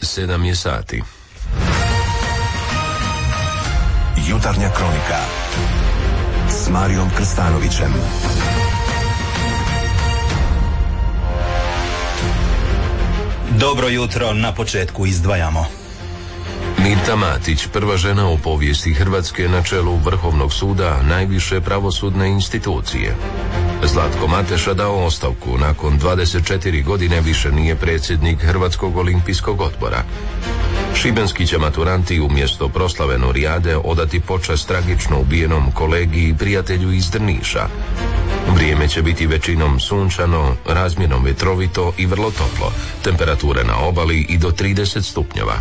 7 je sati. Jutarnja kronika s Marijom Krstanovićem. Dobro jutro, na početku izdvajamo. Mirta Matić, prva žena u povijesti Hrvatske na čelu Vrhovnog suda, najviše pravosudne institucije. Zlatko Mateša dao ostavku, nakon 24 godine više nije predsjednik Hrvatskog olimpijskog odbora. Šibenski će maturanti umjesto proslave Norijade odati počast tragično ubijenom kolegi i prijatelju iz Drniša. Vrijeme će biti većinom sunčano, razmjerno vetrovito i vrlo toplo, temperature na obali i do 30 stupnjeva.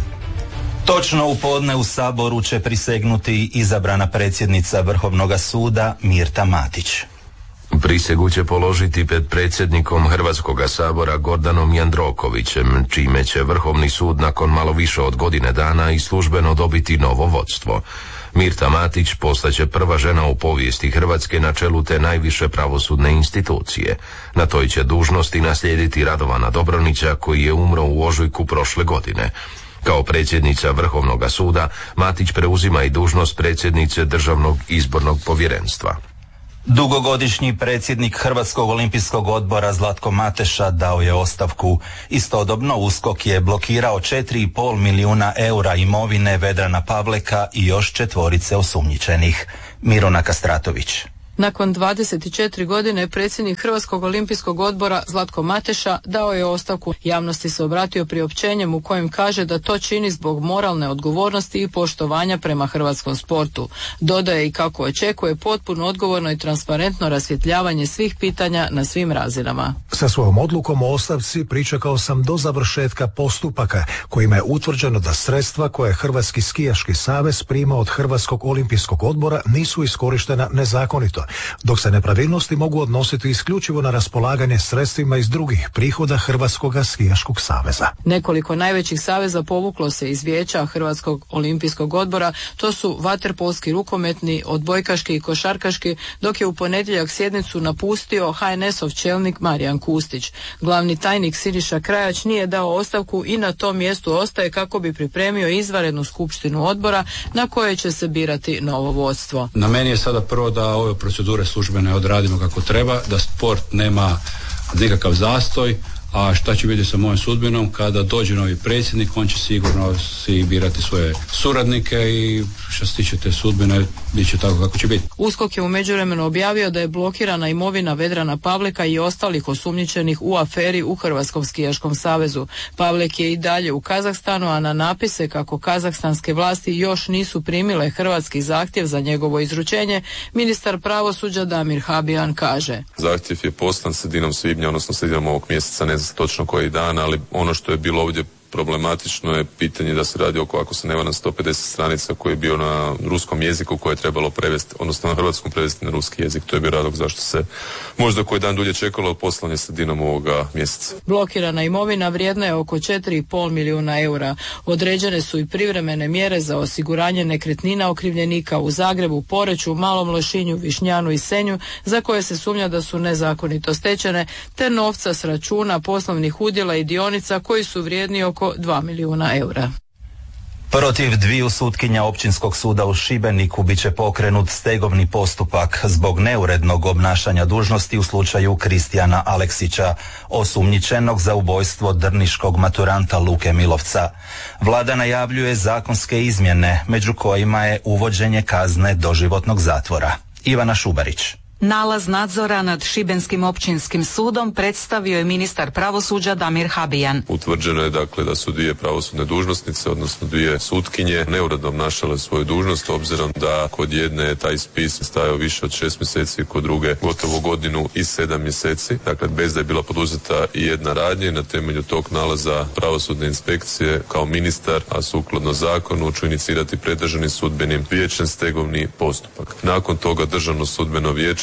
Točno u podne u Saboru će prisegnuti izabrana predsjednica Vrhovnoga suda Mirta Matić. Prisegu će položiti pred predsjednikom Hrvatskoga sabora Gordanom Jandrokovićem, čime će Vrhovni sud nakon malo više od godine dana i službeno dobiti novo vodstvo. Mirta Matić postaće prva žena u povijesti Hrvatske na čelu te najviše pravosudne institucije. Na toj će dužnosti naslijediti Radovana Dobronića, koji je umro u ožujku prošle godine. Kao predsjednica Vrhovnoga suda, Matić preuzima i dužnost predsjednice Državnog izbornog povjerenstva. Dugogodišnji predsjednik Hrvatskog olimpijskog odbora Zlatko Mateša dao je ostavku. Istodobno USKOK je blokirao 4,5 milijuna eura imovine Vedrana Pavleka i još 4 osumnjičenih. Mirona Kastratović. Nakon 24 godine predsjednik Hrvatskog olimpijskog odbora Zlatko Mateša dao je ostavku. Javnosti se obratio priopćenjem u kojem kaže da to čini zbog moralne odgovornosti i poštovanja prema hrvatskom sportu. Dodaje i kako očekuje potpuno odgovorno i transparentno rasvjetljavanje svih pitanja na svim razinama. Sa svojom odlukom o ostavci pričekao sam do završetka postupaka kojima je utvrđeno da sredstva koje Hrvatski skijaški savez prima od Hrvatskog olimpijskog odbora nisu iskorištena nezakonito, dok se nepravilnosti mogu odnositi isključivo na raspolaganje sredstvima iz drugih prihoda Hrvatskog skijaškog saveza. Nekoliko najvećih saveza povuklo se iz vijeća Hrvatskog olimpijskog odbora, to su vaterpolski, rukometni, odbojkaški i košarkaški, dok je u ponedjeljak sjednicu napustio HNS-ov čelnik Marijan Kustić. Glavni tajnik Siniša Krajač nije dao ostavku i na tom mjestu ostaje kako bi pripremio izvanrednu skupštinu odbora na kojoj će se birati novo vodstvo. Na meni je sada prvo da ove procedure službene odradimo kako treba, da sport nema nikakav zastoj, a šta će biti sa mojom sudbinom kada dođe novi predsjednik, on će sigurno si birati svoje suradnike i što se tiče te sudbine, bit će tako kako će biti. USKOK je u međuvremenu objavio da je blokirana imovina Vedrana Pavleka i ostalih osumnjičenih u aferi u Hrvatskom skijaškom savezu. Pavlek je i dalje u Kazahstanu, a na napise kako kazahstanske vlasti još nisu primile hrvatski zahtjev za njegovo izručenje, ministar pravosuđa Damir Habijan kaže: Zahtjev je poslan sredinom svibnja, odnosno sredinom ovog mjeseca, ne znam točno koji dan, ali ono što je bilo ovdje problematično je pitanje da se radi oko, ako se ne varam, 150 stranica koji je bio na ruskom jeziku, koje je trebalo prevesti, odnosno na hrvatskom prevesti na ruski jezik. To je bio razlog zašto se možda koji dan dulje čekalo, poslan je sredinom ovoga mjeseca. Blokirana imovina vrijedna je oko 4,5 milijuna eura. Određene su i privremene mjere za osiguranje nekretnina okrivljenika u Zagrebu, Poreču, Malom Lošinju, Višnjanu i Senju, za koje se sumnja da su nezakonito stečene, te novca s računa poslovnih udjela i dionica koji su vrijedni oko 2 milijuna eura. Protiv 2 sutkinja Općinskog suda u Šibeniku bit će pokrenut stegovni postupak zbog neurednog obnašanja dužnosti u slučaju Kristijana Aleksića, osumnjičenog za ubojstvo drniškog maturanta Luke Milovca. Vlada najavljuje zakonske izmjene, među kojima je uvođenje kazne doživotnog zatvora. Ivana Šubarić. Nalaz nadzora nad Šibenskim općinskim sudom predstavio je ministar pravosuđa Damir Habijan. Utvrđeno je dakle da su 2 pravosudne dužnosnice, odnosno 2 sutkinje, neuredno obnašale svoju dužnost, obzirom da kod jedne je taj spis stajao više od 6 mjeseci, kod druge gotovo godinu i 7 mjeseci, dakle bez da je bila poduzeta i jedna radnja. I na temelju tog nalaza pravosudne inspekcije kao ministar, a sukladno zakonu, ću inicirati pred Državnim sudbenim vijećem stegovni postupak. Nakon toga Državno sudbeno vijeće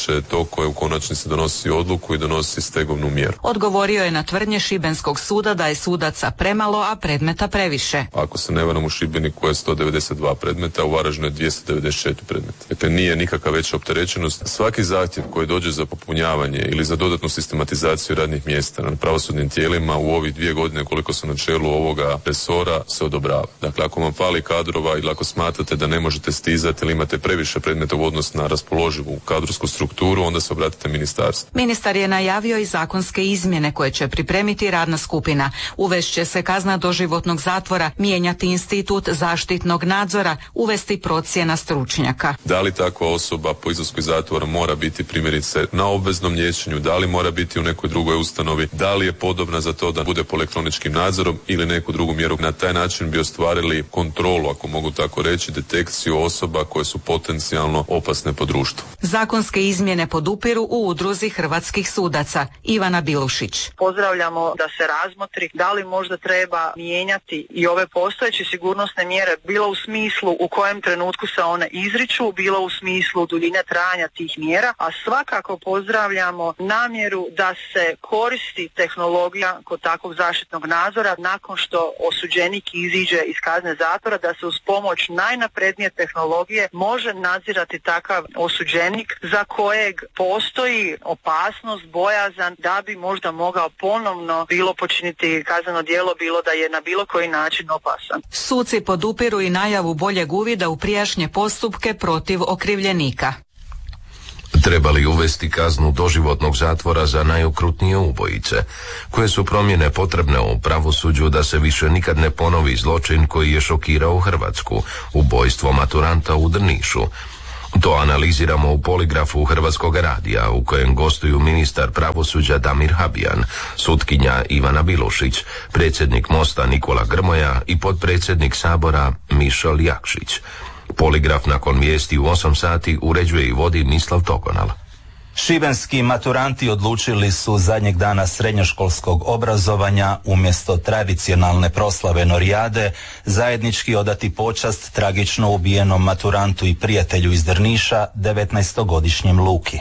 vijeće to koje u konačnici donosi odluku i donosi stegovnu mjeru. Odgovorio je na tvrdnje Šibenskog suda da je sudaca premalo, a predmeta previše. Ako se ne varam, u Šibeniku je 192 predmeta, u Varaždinu je 294 predmeta. Dakle, nije nikakva veća opterećenost. Svaki zahtjev koji dođe za popunjavanje ili za dodatnu sistematizaciju radnih mjesta na pravosudnim tijelima u ovih 2 godine koliko sam na čelu ovoga resora se odobrava. Dakle, ako vam fali kadrova ili ako smatrate da ne možete stizati ili imate previše predmeta u odnosu na raspoloživu kadrovsku strukturu, onda se obratite ministarstvu. Ministar je najavio i zakonske izmjene koje će pripremiti radna skupina. Uvešće se kazna doživotnog zatvora, mijenjati institut zaštitnog nadzora, uvesti procjena stručnjaka. Da li takva osoba po izlasku iz zatvora mora biti primjerice na obveznom liječenju, da li mora biti u nekoj drugoj ustanovi, da li je podobna za to da bude po elektroničkim nadzorom ili neku drugu mjeru. Na taj način bi ostvarili kontrolu, ako mogu tako reći, detekciju osoba koje su potencijalno opasne po društvu. Zakonske izmjene podupiru u Udruzi hrvatskih sudaca. Ivana Bilušić. Pozdravljamo da se razmotri da li možda treba mijenjati i ove postojeće sigurnosne mjere, bilo u smislu u kojem trenutku se one izriču, bilo u smislu duljine trajanja tih mjera, a svakako pozdravljamo namjeru da se koristi tehnologija kod takvog zaštitnog nadzora nakon što osuđenik iziđe iz kazne zatvora, da se uz pomoć najnaprednije tehnologije može nadzirati takav osuđenik za kojeg postoji opasnost, bojazan da bi možda mogao ponovno bilo počiniti kazneno djelo, bilo da je na bilo koji način opasan. Suci podupiru i najavu boljeg uvida u prijašnje postupke protiv okrivljenika. Trebali uvesti kaznu doživotnog zatvora za najokrutnije ubojice, koje su promjene potrebne u pravosuđu da se više nikad ne ponovi zločin koji je šokirao Hrvatsku, ubojstvo maturanta u Drnišu. To analiziramo u poligrafu Hrvatskog radija u kojem gostuju ministar pravosuđa Damir Habijan, sutkinja Ivana Bilušić, predsjednik Mosta Nikola Grmoja i potpredsjednik Sabora Mišel Jakšić. Poligraf nakon vijesti u 8 sati uređuje i vodi Mislav Tokonal. Šibenski maturanti odlučili su zadnjeg dana srednjoškolskog obrazovanja umjesto tradicionalne proslave Norijade zajednički odati počast tragično ubijenom maturantu i prijatelju iz Drniša, 19-godišnjem Luki.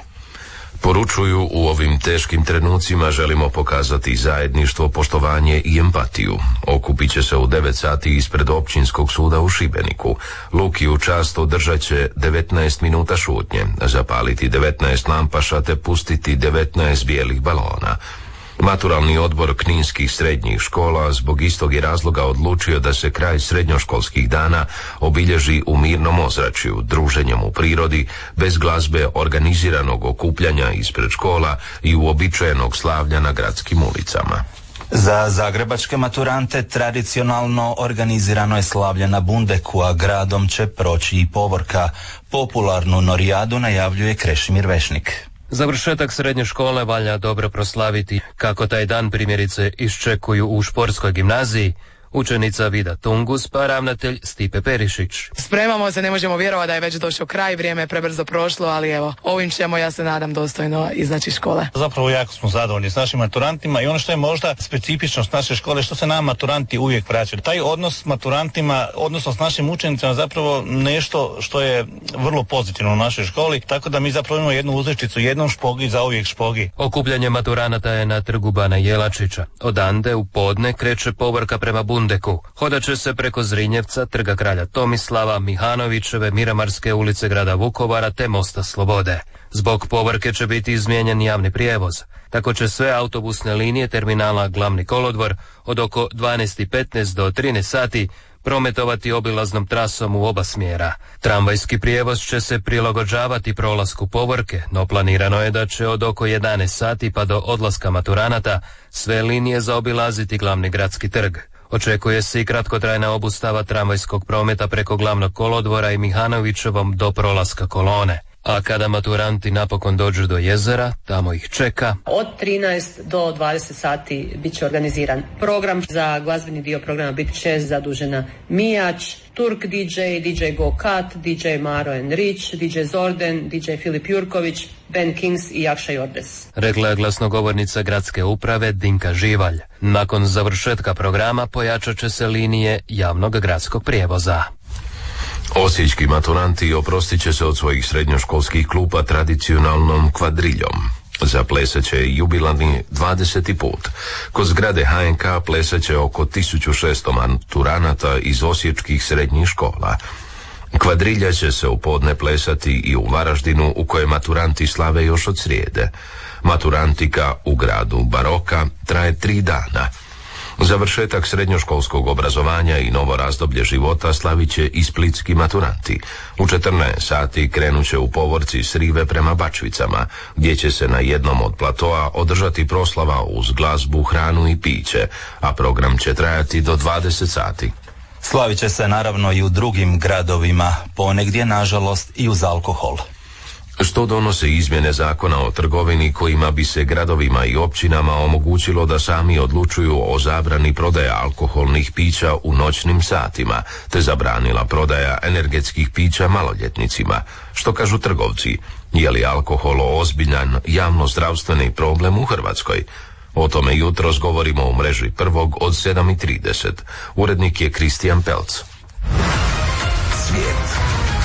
Poručuju, u ovim teškim trenucima želimo pokazati zajedništvo, poštovanje i empatiju. Okupit će se u 9 sati ispred Općinskog suda u Šibeniku. Luki u čast održat će 19 minuta šutnje, zapaliti 19 lampaša te pustiti 19 bijelih balona. Maturalni odbor kninskih srednjih škola zbog istog je razloga odlučio da se kraj srednjoškolskih dana obilježi u mirnom ozračju, druženjem u prirodi, bez glazbe, organiziranog okupljanja ispred škola i uobičajenog slavlja na gradskim ulicama. Za zagrebačke maturante tradicionalno organizirano je slavlje na Bundeku, a gradom će proći i povorka. Popularnu Norijadu najavljuje Krešimir Vešnik. Završetak srednje škole valja dobro proslaviti, kako taj dan primjerice iščekuju u športskoj gimnaziji učenica Vida Tungus pa ravnatelj Stipe Perišić. Spremamo se, ne možemo vjerovati da je već došao kraj, vrijeme je prebrzo prošlo, ali evo, ovim ćemo, ja se nadam, dostojno iznaći škole. Zapravo jako smo zadovoljni s našim maturantima i ono što je možda specifičnost naše škole, što se nama maturanti uvijek vraćaju. Taj odnos s maturantima, odnosno s našim učenicima, zapravo nešto što je vrlo pozitivno u našoj školi, tako da mi zapravo imamo jednu uzrečicu, jednom špogi za uvijek špogi. Okupljanje maturanata je na trgu Bana Jelačića. Odande u podne kreće povorka prema Bundeku. Hodat će se preko Zrinjevca, trga kralja Tomislava, Mihanovićeve, Miramarske ulice grada Vukovara te Mosta Slobode. Zbog povorke će biti izmijenjen javni prijevoz. Tako će sve autobusne linije terminala Glavni kolodvor od oko 12:15 do 13 sati prometovati obilaznom trasom u oba smjera. Tramvajski prijevoz će se prilagođavati prolasku povorke, no planirano je da će od oko 11 sati pa do odlaska maturanata sve linije zaobilaziti Glavni gradski trg. Očekuje se i kratkotrajna obustava tramvajskog prometa preko Glavnog kolodvora i Mihanovićevom do prolaska kolone. A kada maturanti napokon dođu do jezera, tamo ih čeka. Od 13 do 20 sati bit će organiziran program. Za glazbeni dio programa bit će zadužena Mijač, Turk DJ Go Kat, DJ Maro Enrich, DJ Zorden, DJ Filip Jurković, Ben Kings i Jakša Jordes. Rekla je glasnogovornica gradske uprave Dinka Živalj. Nakon završetka programa pojačat će se linije javnog gradskog prijevoza. Osječki maturanti oprostit će se od svojih srednjoškolskih klupa tradicionalnom kvadriljom. Zaplesat će jubilarni 20. put. Kod zgrade HNK plesat će oko 1600 maturanata iz osječkih srednjih škola. Kvadrilja će se u podne plesati i u Varaždinu, u kojem maturanti slave još od srijede. Maturantika u gradu Baroka traje 3 dana. Završetak srednjoškolskog obrazovanja i novo razdoblje života slavit će i splitski maturanti. U 14 sati krenut će u povorci s rive prema Bačvicama, gdje će se na jednom od platoa održati proslava uz glazbu, hranu i piće, a program će trajati do 20 sati. Slavit će se naravno i u drugim gradovima, ponegdje nažalost i uz alkohol. Što donose izmjene zakona o trgovini kojima bi se gradovima i općinama omogućilo da sami odlučuju o zabrani prodaje alkoholnih pića u noćnim satima, te zabranila prodaja energetskih pića maloljetnicima. Što kažu trgovci? Je li alkohol ozbiljan javno-zdravstveni problem u Hrvatskoj? O tome jutros govorimo u mreži Prvog od 7:30. Urednik je Kristijan Pelc. Svijet.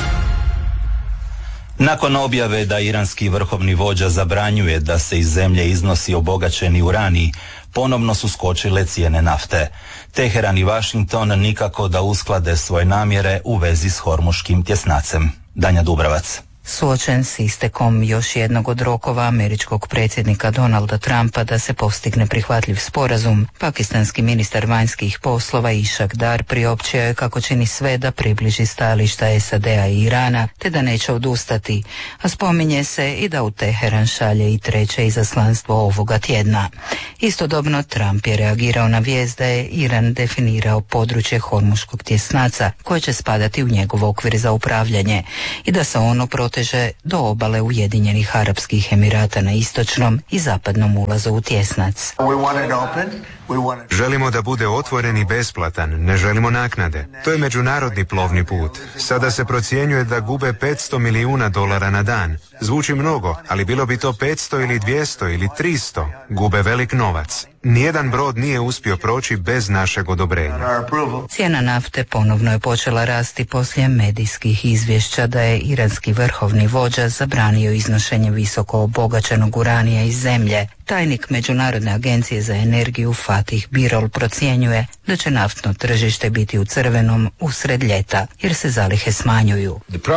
Nakon objave da iranski vrhovni vođa zabranjuje da se iz zemlje iznosi obogaćeni uranij, ponovno su skočile cijene nafte. Teheran i Washington nikako da usklade svoje namjere u vezi s Hormuškim tjesnacem. Danja Dubravac. Suočen s istekom još jednog od rokova američkog predsjednika Donalda Trumpa da se postigne prihvatljiv sporazum, pakistanski ministar vanjskih poslova Ishak Dar priopćio je kako čini sve da približi stajališta SAD-a i Irana, te da neće odustati, a spominje se i da u Teheran šalje i treće izaslanstvo ovoga tjedna. Istodobno Trump je reagirao na vijest da je Iran definirao područje Hormuškog tjesnaca koje će spadati u njegov okvir za upravljanje i da se ono proteže do obale Ujedinjenih Arapskih Emirata na istočnom i zapadnom ulazu u tjesnac. Želimo da bude otvoren i besplatan, ne želimo naknade. To je međunarodni plovni put. Sada se procjenjuje da gube $500 milijuna na dan. Zvuči mnogo, ali bilo bi to 500 ili 200 ili 300. Gube velik novac. Nijedan brod nije uspio proći bez našeg odobrenja. Cijena nafte ponovno je počela rasti poslije medijskih izvješća da je iranski vrhovni vođa zabranio iznošenje visoko obogaćenog uranija iz zemlje. Tajnik Međunarodne agencije za energiju Fatih Birol procjenjuje da će naftno tržište biti u crvenom usred ljeta, jer se zalihe smanjuju.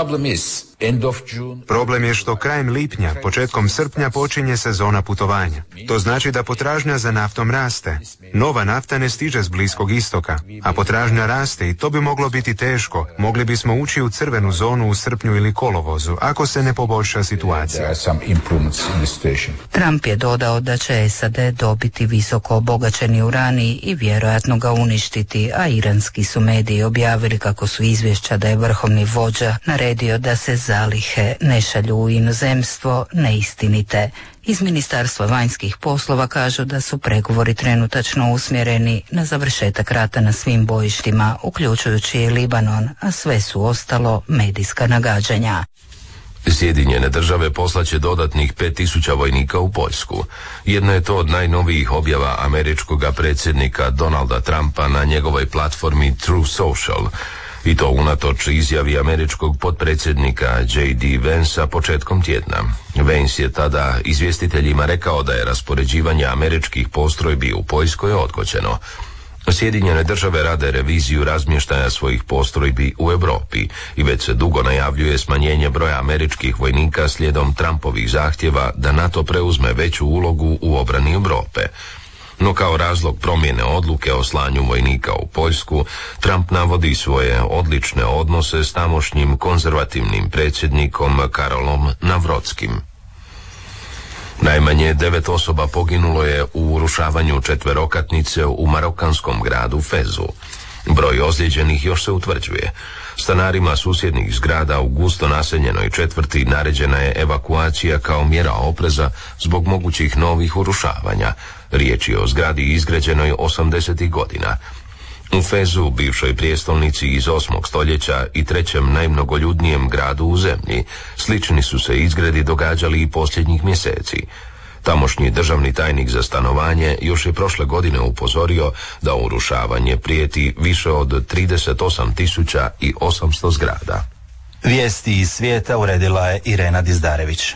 Problem je što krajem lipnja, početkom srpnja počinje sezona putovanja. To znači da potražnja za naftom raste. Nova nafta ne stiže s Bliskog istoka, a potražnja raste i to bi moglo biti teško. Mogli bismo ući u crvenu zonu u srpnju ili kolovozu, ako se ne poboljša situacija. Trump je dodao da će SAD dobiti visoko obogaćeni uranij i vjerojatno ga uništiti, a iranski su mediji objavili kako su izvješća da je vrhovni vođa naredio da se zalihe ne šalju u inozemstvo neistinite. Iz Ministarstva vanjskih poslova kažu da su pregovori trenutačno usmjereni na završetak rata na svim bojištima, uključujući i Libanon, a sve su ostalo medijska nagađanja. Sjedinjene države poslaće dodatnih 5000 vojnika u Poljsku. Jedno je to od najnovijih objava američkog predsjednika Donalda Trumpa na njegovoj platformi True Social. I to unatoč izjavi američkog potpredsjednika J.D. Vansa početkom tjedna. Vance je tada izvjestiteljima rekao da je raspoređivanje američkih postrojbi u Poljskoj odgođeno. Sjedinjene države rade reviziju razmještaja svojih postrojbi u Europi i već se dugo najavljuje smanjenje broja američkih vojnika slijedom Trumpovih zahtjeva da NATO preuzme veću ulogu u obrani Europe. No kao razlog promjene odluke o slanju vojnika u Poljsku, Trump navodi svoje odlične odnose s tamošnjim konzervativnim predsjednikom Karolom Navrotskim. Najmanje 9 osoba poginulo je u urušavanju četverokatnice u marokanskom gradu Fezu. Broj ozlijeđenih još se utvrđuje. Stanarima susjednih zgrada u gusto naseljenoj četvrti naređena je evakuacija kao mjera opreza zbog mogućih novih urušavanja. Riječ je o zgradi izgrađenoj 80. godina. U Fezu, bivšoj prijestolnici iz 8. stoljeća i trećem najmnogoljudnijem gradu u zemlji, slični su se izgredi događali i posljednjih mjeseci. Tamošnji državni tajnik za stanovanje još je prošle godine upozorio da urušavanje prijeti više od 38.800 zgrada. Vijesti iz svijeta uredila je Irena Dizdarević.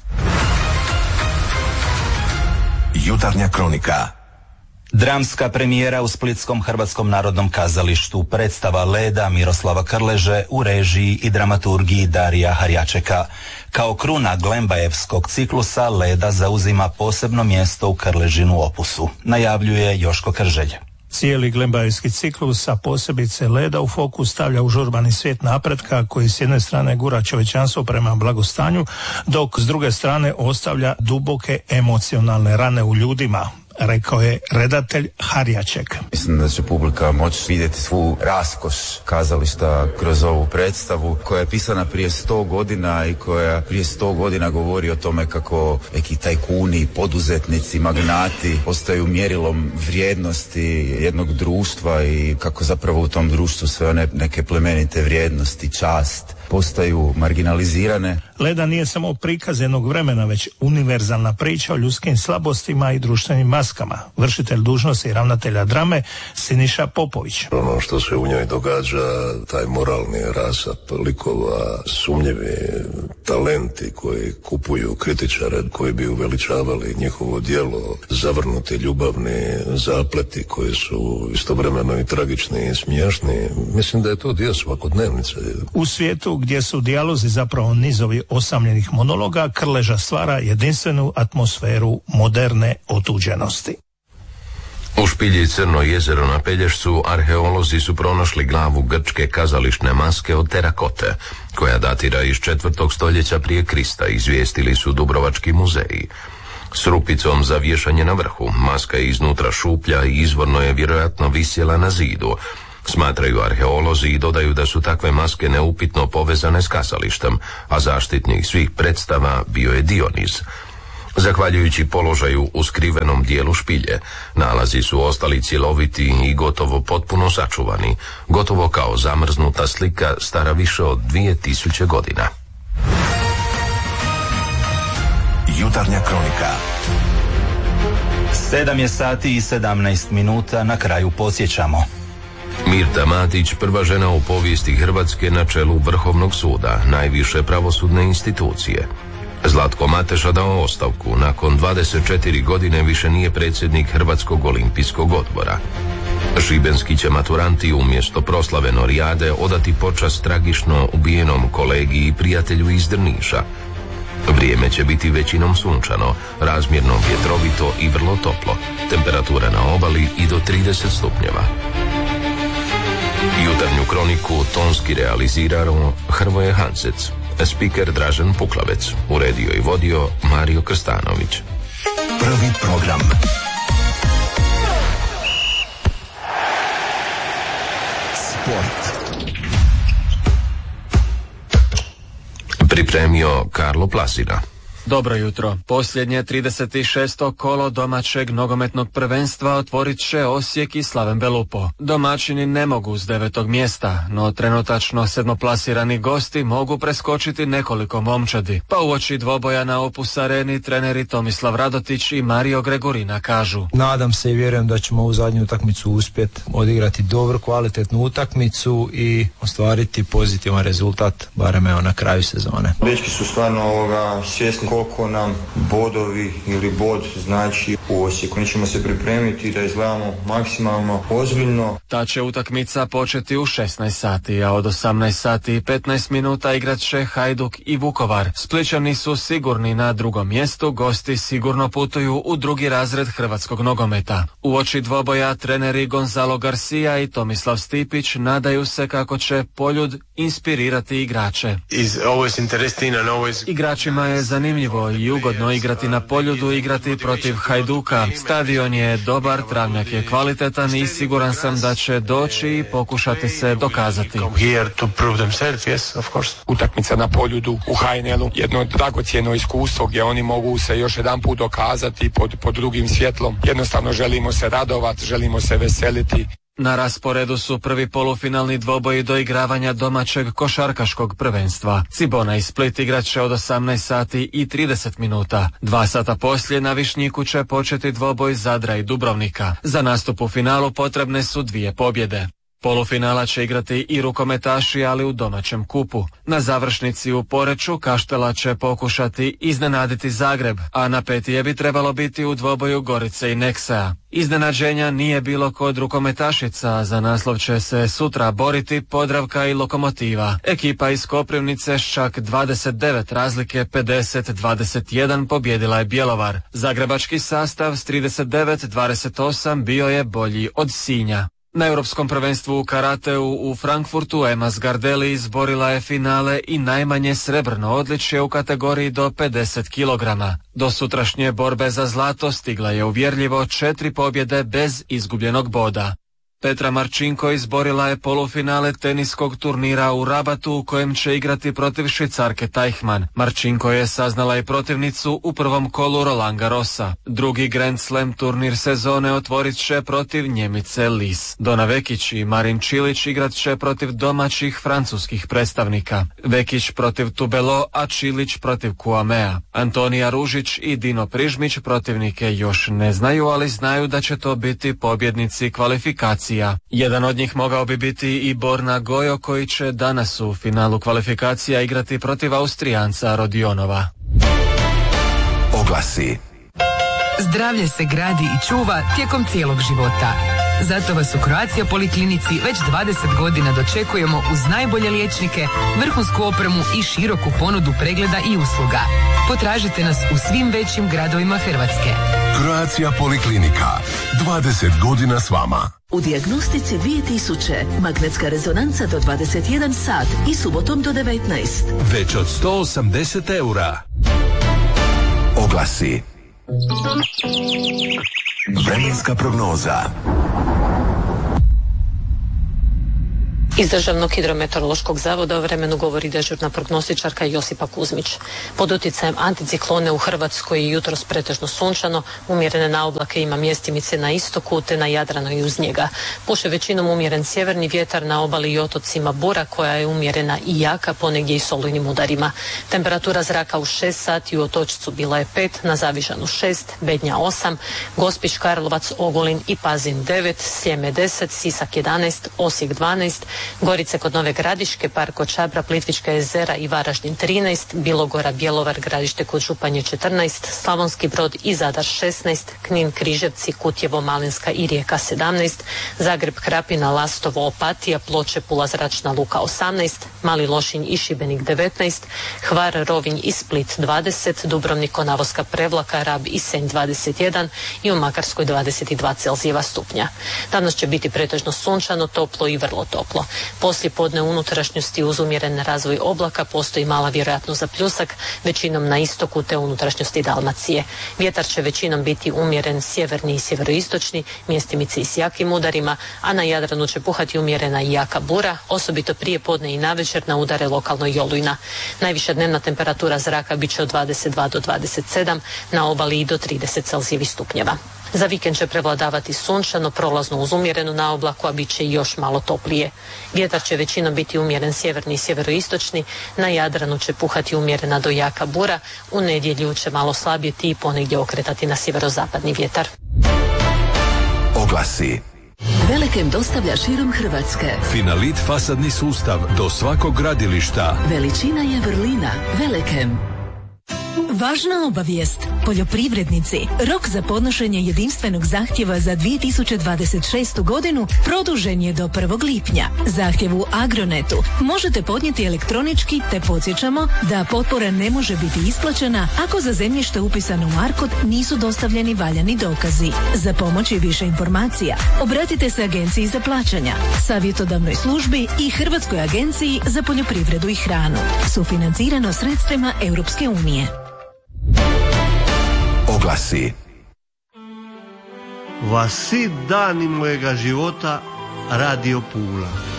Jutarnja kronika. Dramska premijera u Splitskom Hrvatskom narodnom kazalištu, predstava Leda Miroslava Krleže u režiji i dramaturgiji Darija Harjačeka. Kao kruna Glembajevskog ciklusa Leda zauzima posebno mjesto u Krležinu opusu, najavljuje Joško Krželj. Cijeli Glembajevski ciklus, a posebice Leda, u fokus stavlja užurbani svijet napretka koji s jedne strane gura čovječanstvo prema blagostanju, dok s druge strane ostavlja duboke emocionalne rane u ljudima, rekao je redatelj Harjaček. Mislim da će publika moći vidjeti svu raskoš kazališta kroz ovu predstavu koja je pisana prije 100 godina i koja prije 100 godina govori o tome kako neki tajkuni, poduzetnici, magnati postaju mjerilom vrijednosti jednog društva i kako zapravo u tom društvu sve one neke plemenite vrijednosti, čast postaju marginalizirane. Leda nije samo prikaz jednog vremena, već univerzalna priča o ljudskim slabostima i društvenim maskama. Vršitelj dužnosti ravnatelja drame Siniša Popović. Ono što se u njoj događa, taj moralni rasap likova, sumnjivi talenti koji kupuju kritičare, koji bi uveličavali njihovo djelo, zavrnuti ljubavni zapleti koji su istovremeno i tragični i smiješni. Mislim da je to dio svakodnevnice. U svijetu gdje su dijalozi zapravo nizovi osamljenih monologa, Krleža stvara jedinstvenu atmosferu moderne otuđenosti. U špilji Crno jezero na Pelješcu arheolozi su pronašli glavu grčke kazališne maske od terakote, koja datira iz 4. stoljeća prije Krista, izvijestili su Dubrovački muzeji. S rupicom za vješanje na vrhu, maska je iznutra šuplja i izvorno je vjerojatno visjela na zidu. Smatraju arheolozi i dodaju da su takve maske neupitno povezane s kazalištem, a zaštitnik svih predstava bio je Dioniz. Zahvaljujući položaju u skrivenom dijelu špilje, nalazi su ostali cjeloviti i gotovo potpuno sačuvani, gotovo kao zamrznuta slika stara više od 2000 godina. Jutarnja kronika. 7 je sati i 17 minuta, na kraju podsjećamo. Mirta Matić, prva žena u povijesti Hrvatske na čelu Vrhovnog suda, najviše pravosudne institucije. Zlatko Mateša dao ostavku, nakon 24 godine više nije predsjednik Hrvatskog olimpijskog odbora. Šibenski će maturanti umjesto proslave Norijade odati počast tragično ubijenom kolegi i prijatelju iz Drniša. Vrijeme će biti većinom sunčano, razmjerno vjetrovito i vrlo toplo. Temperatura na obali i do 30 stupnjeva. Jutarnju kroniku tonski realizirao Hrvoje Hansec, spiker Dražen Puklavec, uredio i vodio Mario Krstanović. Prvi program. Sport. Pripremio Karlo Plasina. Dobro jutro. Posljednje 36. kolo domaćeg nogometnog prvenstva otvorit će Osijek i Slaven Belupo. Domaćini ne mogu s 9. mjesta, no trenutačno sedmoplasirani gosti mogu preskočiti nekoliko momčadi. Pa uoči dvoboja na Opus Areni treneri Tomislav Radotić i Mario Gregorina kažu: nadam se i vjerujem da ćemo u zadnju utakmicu uspjeti odigrati dobru, kvalitetnu utakmicu i ostvariti pozitivan rezultat, barem na kraju sezone. Dečki su stvarno svjesni koliko nam bodovi ili bod znači u Osijeku. Mi ćemo se pripremiti da izgledamo maksimalno ozbiljno. Ta će utakmica početi u 16 sati, a od 18 sati i 15 minuta igrat će Hajduk i Vukovar. Splićani su sigurni na drugom mjestu, gosti sigurno putuju u drugi razred hrvatskog nogometa. Uoči dvoboja treneri Gonzalo Garcia i Tomislav Stipić nadaju se kako će Poljud inspirirati igrače. Igračima je zanimljivo i ugodno igrati na Poljudu, igrati protiv Hajduka. Stadion je dobar, travnjak je kvalitetan i siguran sam da će doći i pokušati se dokazati. Utakmica na Poljudu u HNL-u, jedno dragocjeno iskustvo gdje oni mogu se još jedan put dokazati pod drugim svjetlom. Jednostavno želimo se radovati, želimo se veseliti. Na rasporedu su prvi polufinalni dvoboji doigravanja domaćeg košarkaškog prvenstva. Cibona i Split igrat će od 18 sati i 30 minuta. 2 sata poslije na Višnjiku će početi dvoboj Zadra i Dubrovnika. Za nastup u finalu potrebne su 2 pobjede. Polufinala će igrati i rukometaši, ali u domaćem kupu. Na završnici u Poreču Kaštela će pokušati iznenaditi Zagreb, a na petije bi trebalo biti u dvoboju Gorice i Neksaja. Iznenađenja nije bilo kod rukometašica, za naslov će se sutra boriti Podravka i Lokomotiva. Ekipa iz Koprivnice s čak 29 razlike 50-21 pobjedila je Bjelovar. Zagrebački sastav s 39-28 bio je bolji od Sinja. Na Europskom prvenstvu u karateu u Frankfurtu Ema Zgardelli izborila je finale i najmanje srebrno odličje u kategoriji do 50 kg. Do sutrašnje borbe za zlato stigla je uvjerljivo 4 pobjede bez izgubljenog boda. Petra Marčinko izborila je polufinale teniskog turnira u Rabatu u kojem će igrati protiv Švicarke Teichmann. Marčinko je saznala i protivnicu u prvom kolu Roland Garrosa. Drugi Grand Slam turnir sezone otvorit će protiv Njemice Lis. Dona Vekić i Marin Čilić igrat će protiv domaćih francuskih predstavnika. Vekić protiv Tubelo, a Čilić protiv Kuamea. Antonija Ružić i Dino Prižmić protivnike još ne znaju, ali znaju da će to biti pobjednici kvalifikacija. Jedan od njih mogao bi biti i Borna Gojo, koji će danas u finalu kvalifikacija igrati protiv Austrijanca Rodionova. Oglasi. Zdravlje se gradi i čuva tijekom cijelog života. Zato vas u Croatia Poliklinici već 20 godina dočekujemo uz najbolje liječnike, vrhunsku opremu i široku ponudu pregleda i usluga. Potražite nas u svim većim gradovima Hrvatske. Croatia Poliklinika. 20 godina s vama. U dijagnostici 2000 magnetska rezonanca do 21 sat i subotom do 19. Već od 180 eura. Oglasi. Vremenska prognoza. Iz Državnog hidrometeorološkog zavoda o vremenu govori dežurna prognostičarka Josipa Kuzmić. Pod utjecajem anticiklone u Hrvatskoj je jutros pretežno sunčano, umjerene naoblake ima mjestimice na istoku te na Jadranu i uz njega. Puše većinom umjeren sjeverni vjetar, na obali i otocima bura koja je umjerena i jaka, ponegdje i s olujnim udarima. Temperatura zraka u 6 sati u Otočcu bila je 5, na Zavižanu 6, Bednja 8, Gospić, Karlovac, Ogulin i Pazin 9, Sljeme 10, Sisak 11, Osijek 12, Gorice kod Nove Gradiške, Park kod Čabra, Plitvička jezera i Varaždin 13, Bilogora, Bjelovar, Gradište kod Županje 14, Slavonski Brod i Zadar 16, Knin, Križevci, Kutjevo, Malinska i Rijeka 17, Zagreb, Krapina, Lastovo, Opatija, Ploče, Pula, Zračna luka 18, Mali Lošinj i Šibenik 19, Hvar, Rovinj i Split 20, Dubrovnik, Konavoska, Prevlaka, Rab i Senj 21 i u Makarskoj 22 Celzijeva stupnja. Danas će biti pretežno sunčano, toplo i vrlo toplo. Poslije podne u unutrašnjosti uz umjeren razvoj oblaka postoji mala vjerojatnost za pljusak, većinom na istoku te unutrašnjosti Dalmacije. Vjetar će većinom biti umjeren sjeverni i sjeveroistočni, mjestimice i s jakim udarima, a na Jadranu će puhati umjerena i jaka bura, osobito prije podne i navečer na udare lokalno i olujna. Najviša dnevna temperatura zraka bit će od 22 do 27, na obali i do 30 Celzijevih stupnjeva. Za vikend će prevladavati sunčano, prolazno uz umjerenu naoblaku, a bit će još malo toplije. Vjetar će većinom biti umjeren sjeverni i sjeveroistočni, na Jadranu će puhati umjerena do jaka bura, u nedjelju će malo slabjeti i ponegdje okretati na sjeverozapadni vjetar. Oglasi. Velekem dostavlja širom Hrvatske. Finalit fasadni sustav do svakog gradilišta. Veličina je vrlina. Velekem. Važna obavijest. Poljoprivrednici, rok za podnošenje jedinstvenog zahtjeva za 2026. godinu produžen je do 1. lipnja. Zahtjev u Agronetu možete podnijeti elektronički, te podsjećamo da potpora ne može biti isplaćena ako za zemljište upisano u ARKOD nisu dostavljeni valjani dokazi. Za pomoć i više informacija obratite se Agenciji za plaćanja, savjetodavnoj službi i Hrvatskoj agenciji za poljoprivredu i hranu. Sufinancirano sredstvima Europske unije. Oglasi. Va svi dani mojega života Radio Pula.